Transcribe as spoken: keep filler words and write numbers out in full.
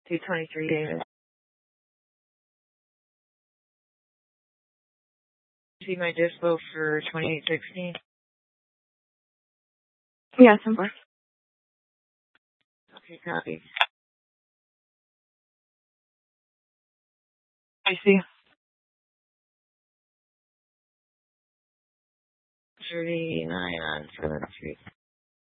two twenty-three Davis. See my dispo for twenty-eight sixteen? Yes, of course. Okay, copy. I see. thirty-nine on seventh Street.